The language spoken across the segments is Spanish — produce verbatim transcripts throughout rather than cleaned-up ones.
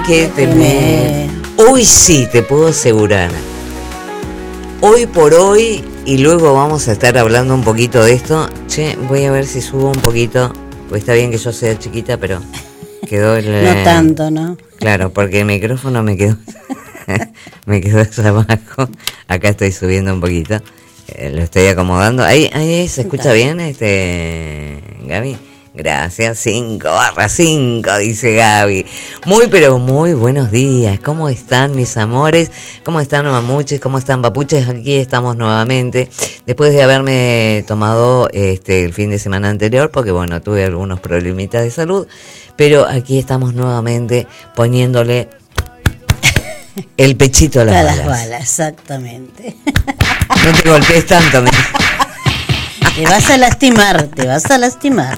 que tener. Hoy sí, te puedo asegurar. Hoy por hoy, y luego vamos a estar hablando un poquito de esto. Che, voy a ver si subo un poquito, pues está bien que yo sea chiquita, pero quedó el... No tanto, ¿no? Claro, porque el micrófono me quedó... me quedó hacia abajo. Acá estoy subiendo un poquito. Eh, lo estoy acomodando. Ahí, ahí se escucha bien, este Gaby. Gracias, cinco barra cinco, dice Gaby. Muy, pero muy buenos días. ¿Cómo están mis amores? ¿Cómo están mamuches? ¿Cómo están papuches? Aquí estamos nuevamente. Después de haberme tomado este el fin de semana anterior, porque bueno, tuve algunos problemitas de salud. Pero aquí estamos nuevamente poniéndole el pechito a las a balas. las balas, exactamente. No te golpees tanto, me... Te vas a lastimar, te vas a lastimar.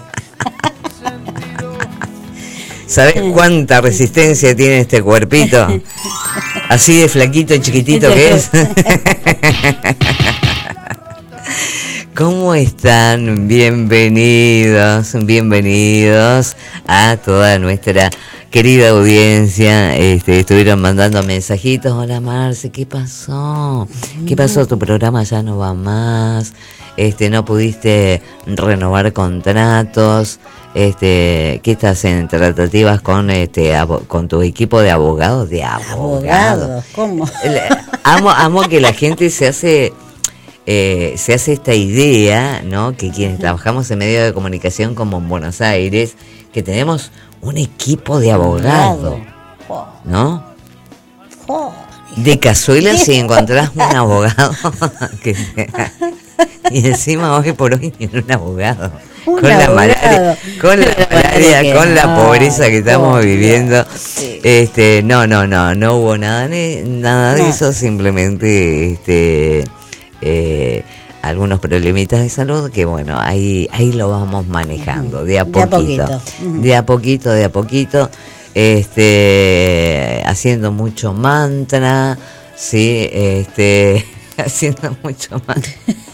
¿Sabés cuánta resistencia tiene este cuerpito? Así de flaquito y chiquitito que es. ¿Cómo están? Bienvenidos, bienvenidos a toda nuestra querida audiencia. Este, estuvieron mandando mensajitos. Hola Marce, ¿qué pasó? ¿Qué pasó? Tu programa ya no va más. Este, no pudiste renovar contratos. Este, ¿qué estás en tratativas con este abo- con tu equipo de abogados? De abogados. Abogado, ¿cómo? Amo, amo que la gente se hace eh, se hace esta idea, ¿no? Que quienes trabajamos en medios de comunicación como en Buenos Aires, que tenemos un equipo de abogados, ¿no? De cazuela si encontrás un abogado que, y encima hoy por hoy ni un abogado. Un con abogado. la malaria, con la malaria, con la pobreza que estamos Ay, viviendo. sí. Este, no, no, no, no hubo nada, ni- nada de No. eso, simplemente este eh, algunos problemitas de salud que bueno, ahí ahí lo vamos manejando de a De a poquito. poquito. Ujú. De a poquito, de a poquito, este haciendo mucho mantra, sí, este haciendo mucho mantra.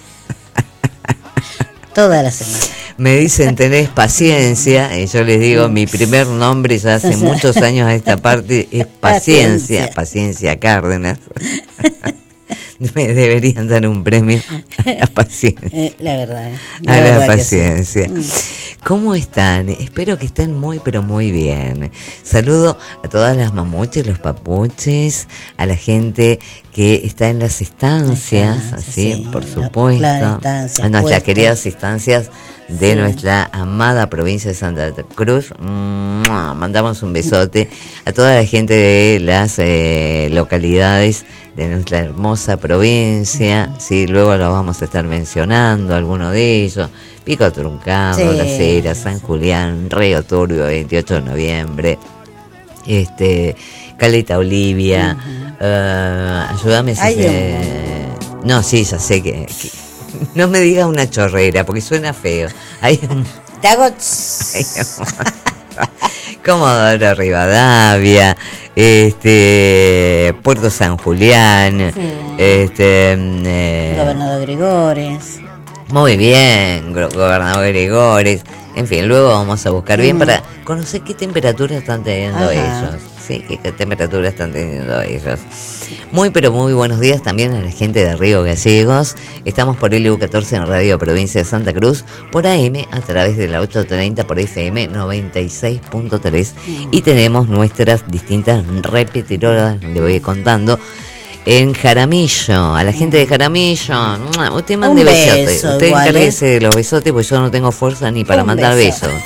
Toda la semana. Me dicen, tenés paciencia, y yo les digo, mi primer nombre ya hace muchos años a esta parte es Paciencia, Paciencia. Paciencia Cárdenas. Me deberían dar un premio a la paciencia. Eh, la verdad. eh. A la verdad que paciencia. sí. Mm. ¿Cómo están? Espero que estén muy, pero muy bien. Saludo a todas las mamuches, los papuches, a la gente que está en las estancias, Estancias, así, sí, por la- supuesto. las estancias, a nuestras puestos. queridas estancias de Sí. nuestra amada provincia de Santa Cruz. ¡Mua! Mandamos un besote a toda la gente de las eh, localidades de nuestra hermosa provincia. Sí, luego lo vamos a estar mencionando, algunos de ellos. Pico Truncado, Sí. Las Heras, San Julián, Río Turbio, veintiocho de noviembre. Este, Caleta Olivia. eh, ayúdame si Ay, se... No, sí, ya sé que... que- No me digas una chorrera, porque suena feo. Hay un... Te hago... tss. Comodoro Rivadavia, este, Puerto San Julián, Sí. este, eh, Gobernador Gregores. muy bien, gro- gobernador Gregores. En fin, luego vamos a buscar bien para conocer qué temperatura están teniendo Ajá. ellos. Sí, qué, qué temperatura están teniendo ellos. Muy, pero muy buenos días también a la gente de Río Gallegos. Estamos por L U catorce en Radio Provincia de Santa Cruz, por A M a través de la ochocientos treinta, por F M noventa y seis punto tres. Y tenemos nuestras distintas repetidoras, le voy contando. En Jaramillo, a la gente de Jaramillo, ¡mua! Usted mande Un besote, beso, usted igual, encárguese de los besotes, porque yo no tengo fuerza ni para Un mandar beso. besos.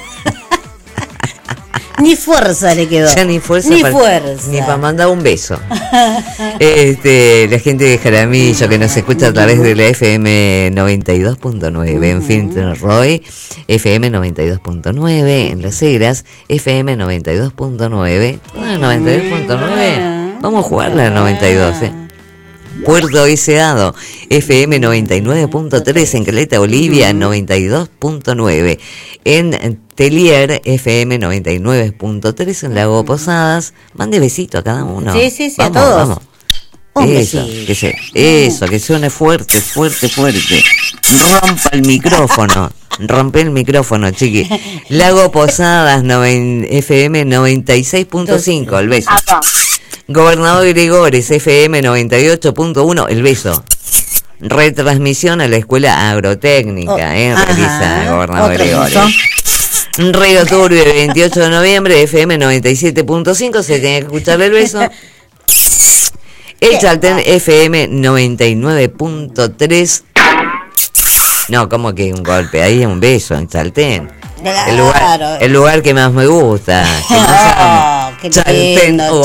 Ni fuerza le quedó. Ya ni fuerza, Ni para, fuerza. ni para mandar un beso. Este, la gente de Jaramillo que nos escucha a través de la F M noventa y dos punto nueve en Fintroy, F M noventa y dos punto nueve en Las Heras, F M noventa y dos punto nueve. Ah, noventa y dos punto nueve. Vamos a jugarla a noventa y dos, ¿eh? Puerto Deseado, F M noventa y nueve punto tres en Caleta Olivia, noventa y dos punto nueve en Telier, F M noventa y nueve punto tres en Lago Posadas. Mande besito a cada uno. Sí, sí, sí, a Vamos, todos. vamos. Un Eso, besito. que se, eso, que suene fuerte, fuerte, fuerte. Rompa el micrófono. Rompe el micrófono, chiqui. Lago Posadas, noven, F M noventa y seis punto cinco, el beso. Acá. Gobernador Gregores, F M noventa y ocho punto uno, el beso. Retransmisión a la Escuela Agrotécnica, Oh, ¿eh? ajá, Realiza Gobernador otro Gregores. beso. Río Turbio, veintiocho de noviembre, F M noventa y siete punto cinco, se tiene que escuchar el beso. El Chaltén, F M noventa y nueve punto tres. No, como que un golpe, ahí es un beso en Chaltén. El lugar, Claro. el lugar que más me gusta. Que más Oh, amo. qué Chaltén, lindo,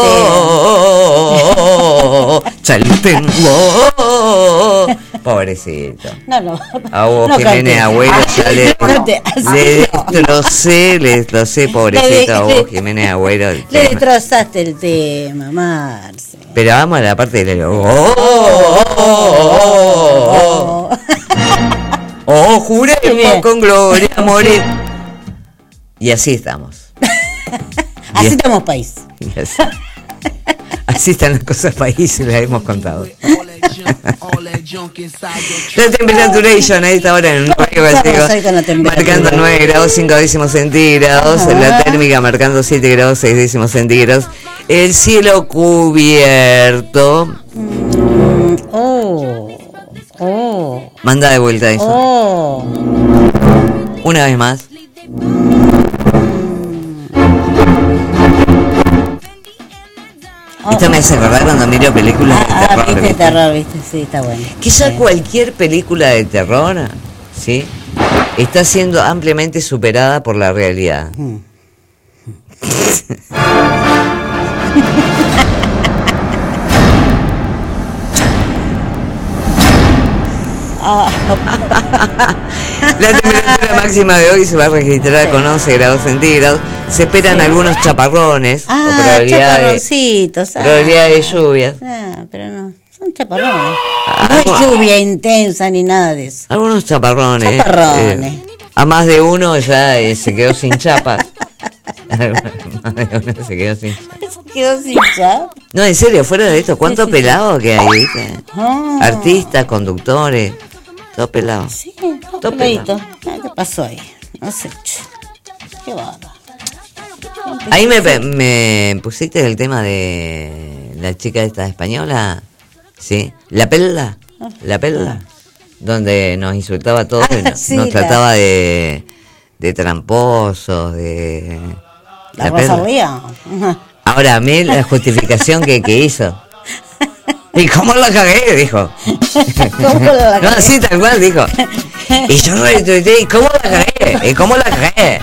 oh, Chaltén, oh. Pobrecito. No, no. A vos, no Jiménez canté. Agüero, ya le, No te- así le no. destrocé, le destrocé, pobrecito, a vos, Le- Jiménez Agüero. el Le tema. destrozaste el tema, Marce. Pero vamos a la parte del... Oh, oh, oh, oh, oh. Oh. Oh, juremos Bien. con gloria morir. Y así estamos. Así Bien. estamos país. Y así, así están las cosas país, las hemos contado. La temperatura a esta hora en un radio Estamos gallego, ahí con la temperatura. marcando nueve grados cinco décimos centígrados, Ajá. la térmica marcando siete grados seis décimos centígrados, el cielo cubierto. Mm, oh. Oh. Manda de vuelta eso. Oh. Una vez más. Oh. Esto me hace acordar cuando miro películas de Ah, terror. viste, ¿viste? terror, viste, sí, está bueno. Quizá Sí. cualquier película de terror, ¿sí? Está siendo ampliamente superada por la realidad. Mm. Ah, La temperatura máxima de hoy se va a registrar con once grados centígrados. Se esperan Sí. algunos chaparrones o ah probabilidad de, chaparroncitos. Ah. probabilidad de lluvias. Ah, pero no, son chaparrones. Ah, No es bueno. lluvia intensa ni nada de eso. Algunos chaparrones. Chaparrones. eh, a más de uno ya eh, se quedó sin chapas. Más de uno se quedó sin chapas. Se quedó sin chap. No, en serio, fuera de esto, ¿cuánto Sí, sí, pelado que hay, viste? Ah. Artistas, conductores, todo pelado. Sí, Todo todo peladito. Ah, ¿qué pasó ahí? No sé. che. Qué bárbaro. Ahí me, me pusiste el tema de la chica esta española, ¿sí? La Pelda, la Pelda, donde nos insultaba a todos, Ah, y nos, sí, nos la- trataba de, de tramposos, de... La Pelda. Rosalía. Ajá. Ahora, a mí la justificación que, que hizo. ¿Y cómo la cagué? Dijo. ¿Cómo la No, cagué? así tal cual, dijo. Y yo retuiteé, ¿y cómo la cagué? ¿Y cómo la cagué?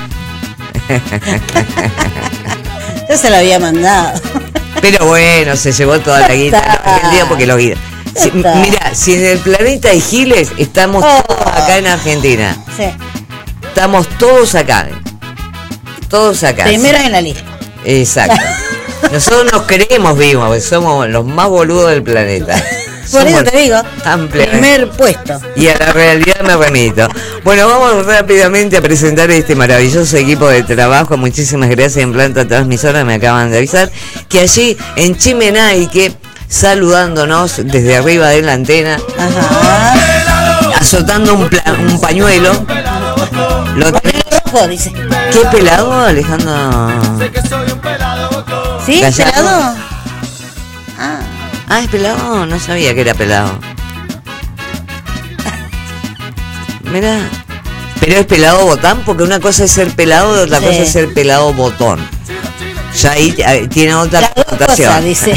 Yo se lo había mandado. Pero bueno, se llevó toda la guita está. en Argentina porque lo guita. Si- Ya está. mira, si en el planeta hay giles, estamos Oh. todos acá en Argentina. Sí. Estamos todos acá. Todos acá. Primero en la lista. Exacto. Nosotros nos creemos vivos, porque somos los más boludos del planeta. Por eso Somos te digo, ampliamente- primer puesto. Y a la realidad me remito. Bueno, vamos rápidamente a presentar este maravilloso equipo de trabajo. Muchísimas gracias en planta transmisora. Me acaban de avisar que allí en Chimenaique, saludándonos desde arriba de la antena, Ajá. azotando un, pla- un pañuelo. Lo tenés. Rojo, dice. ¿Qué pelado, Alejandro? ¿Sí? Gallardo. ¿Pelado? Ah. Ah, ¿es pelado? No sabía que era pelado. Mira. Pero es pelado botán, porque una cosa es ser pelado y otra Sí. cosa es ser pelado botón. Ya ahí eh, tiene otra Las dos connotación. cosas, dice.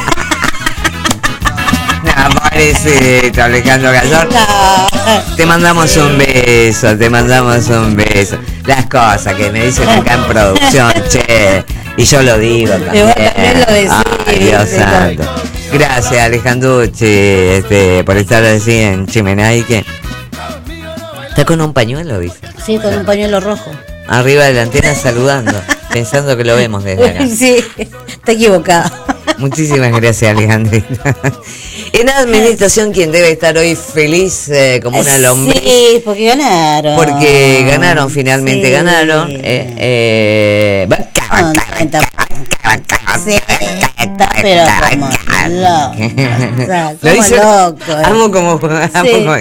No, pobrecito, Alejandro Gallor. No. Te mandamos un beso, te mandamos un beso. Las cosas que me dicen acá en producción, che. Y yo lo digo también. vos también lo decís, Ay, Dios sí, santo. Gracias, Alejandrucci, este, por estar así en Chimenaique. Está con un pañuelo, dice. Sí, con un pañuelo rojo. Arriba de la antena saludando, pensando que lo vemos desde acá. Sí, está equivocado. Muchísimas gracias, Alejandrita. En administración, quien debe estar hoy feliz eh, como una lombriz. Sí, porque ganaron. Porque ganaron, finalmente Sí. ganaron. Eh, eh, Contenta. Sí, está, pero como Loco, Lo dice, loco, eh. amo como, amo Sí. como-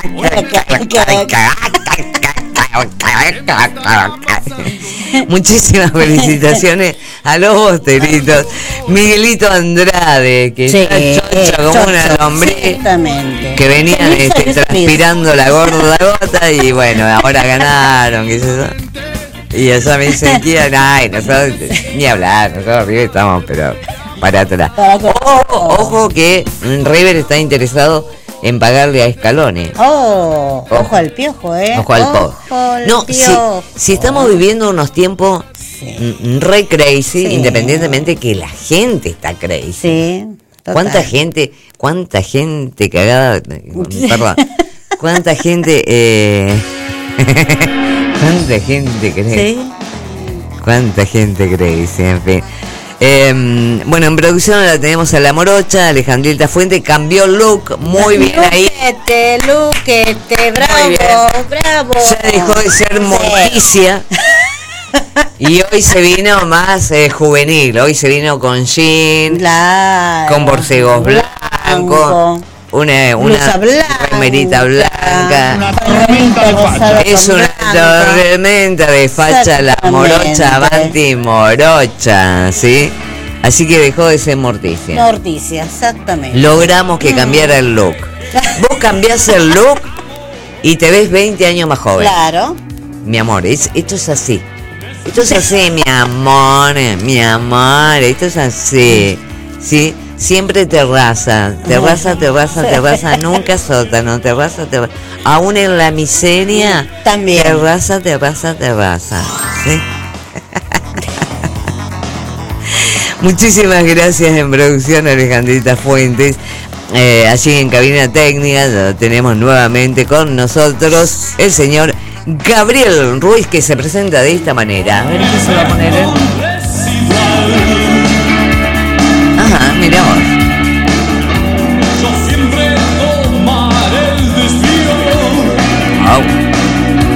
Muchísimas felicitaciones a los bosteritos. Miguelito Andrade, que Sí, está chocho como chocho, una lombriz, exactamente. que venían Feliz, este, feliz, feliz. transpirando la gorda gota y bueno, ahora ganaron, qué sé yo. Y ella me dice, ¿quién? Ay, nosotros, ni hablar, nosotros arriba estamos, pero para atrás. Ojo, ojo que River está interesado en pagarle a Scaloni. Oh, ojo, Ojo. al piojo, ¿eh? Ojo al po. al No, si, piojo. si estamos viviendo unos tiempos Sí. mm, re crazy, Sí. independientemente que la gente está crazy. Sí. Total. ¿Cuánta gente, cuánta gente cagada, perdón, cuánta gente, eh, cuánta gente crazy, Sí. cuánta gente crazy, en fin. Eh, bueno, en producción la tenemos a la morocha, Alejandrita Fuente, cambió el look, muy bien ahí. Luquete, Luquete, bravo, bien. bravo. Ya dejó de ser Sí. morticia y hoy se vino más eh, juvenil. Hoy se vino con jean, Claro. con borcegos blancos, Blanco. una, Blusa una blanca. remerita blanca. Una tormenta de facha. Es una tormenta de facha la morocha, Exactamente. avanti morocha, ¿sí? Así que dejó de ser morticia. Norticia, exactamente. Logramos que cambiara el look. Vos cambiás el look y te ves veinte años más joven. Claro. Mi amor, es, esto es así. Esto es así, mi amor, mi amor, esto es así. ¿Sí? Siempre terraza, terraza, terraza, terraza, nunca sótano, terraza, terraza. Aún en la miseria, También. terraza, terraza, terraza. ¿Sí? Muchísimas gracias en producción, Alejandrita Fuentes. Eh, allí en cabina técnica lo tenemos nuevamente con nosotros el señor Gabriel Ruiz, que se presenta de esta manera. A ver qué se va a poner él.